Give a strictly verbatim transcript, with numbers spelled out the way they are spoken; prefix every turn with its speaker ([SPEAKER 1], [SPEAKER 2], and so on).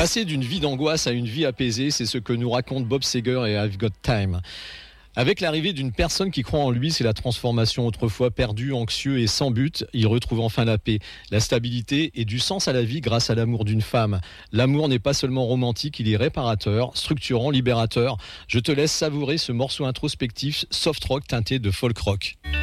[SPEAKER 1] Passer d'une vie d'angoisse à une vie apaisée, c'est ce que nous racontent Bob Seger et I've Got Time. Avec l'arrivée d'une personne qui croit en lui, c'est la transformation. Autrefois perdu, anxieux et sans but, il retrouve enfin la paix, la stabilité et du sens à la vie grâce à l'amour d'une femme. L'amour n'est pas seulement romantique, il est réparateur, structurant, libérateur. Je te laisse savourer ce morceau introspectif soft rock teinté de folk rock.